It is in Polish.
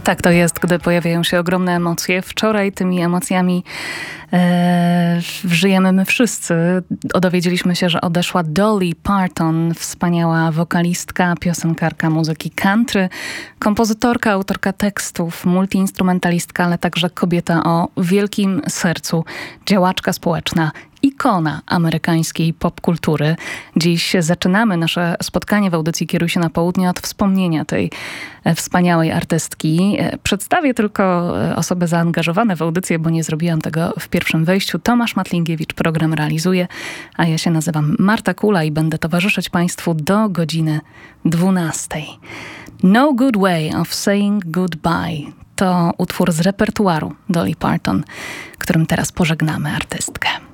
Tak to jest, gdy pojawiają się ogromne emocje. Wczoraj tymi emocjami żyjemy my wszyscy. Dowiedzieliśmy się, że odeszła Dolly Parton, wspaniała wokalistka, piosenkarka muzyki country, kompozytorka, autorka tekstów, multiinstrumentalistka, ale także kobieta o wielkim sercu, działaczka społeczna, ikona amerykańskiej popkultury. Dziś zaczynamy nasze spotkanie w audycji Kieruj się na południe od wspomnienia tej wspaniałej artystki. Przedstawię tylko osoby zaangażowane w audycję, bo nie zrobiłam tego w pierwszym wejściu. Tomasz Matlingiewicz program realizuje, a ja się nazywam Marta Kula i będę towarzyszyć Państwu do godziny 12. No Good Way of Saying Goodbye to utwór z repertuaru Dolly Parton, którym teraz pożegnamy artystkę.